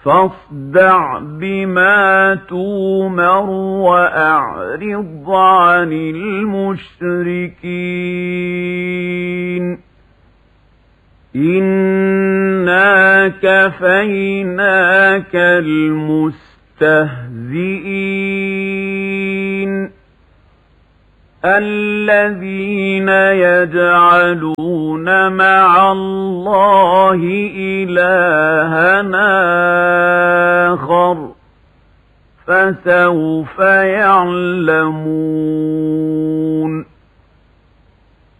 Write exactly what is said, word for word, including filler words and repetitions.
فاصدع بما تومر وأعرض عن المشركين إنا كفيناك المستهزئين الذين يجعلون مع الله إلهًا آخر فسوف يعلمون.